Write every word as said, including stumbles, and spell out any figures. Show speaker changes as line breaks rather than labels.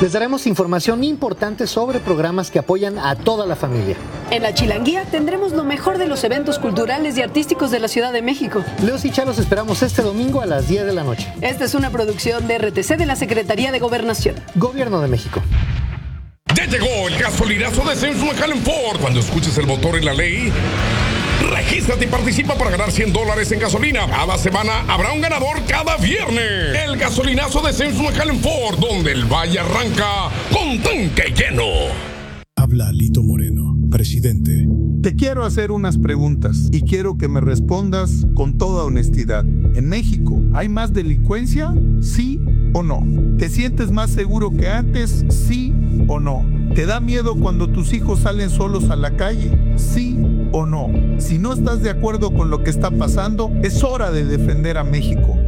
Les daremos información importante sobre programas que apoyan a toda la familia.
En La Chilanguía tendremos lo mejor de los eventos culturales y artísticos de la Ciudad de México.
Leos y Cha los esperamos este domingo a las diez de la noche.
Esta es una producción de R T C de la Secretaría de Gobernación.
Gobierno de México.
Ya llegó el gasolinazo de Sims McAllen Ford. Cuando escuches el motor y la ley, regístrate y participa para ganar cien dólares en gasolina. Cada semana habrá un ganador cada viernes. El gasolinazo de Sims McAllen Ford, donde el valle arranca con tanque lleno.
Habla Lito Moreno, presidente.
Te quiero hacer unas preguntas y quiero que me respondas con toda honestidad. ¿En México hay más delincuencia? ¿Sí o no? ¿Te sientes más seguro que antes? ¿Sí o no? ¿Te da miedo cuando tus hijos salen solos a la calle? ¿Sí o no? Si no estás de acuerdo con lo que está pasando, es hora de defender a México.